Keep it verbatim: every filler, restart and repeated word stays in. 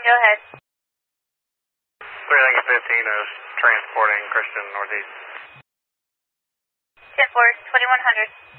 go ahead. three fifteen is transporting Christian Northeast. ten four, twenty-one hundred.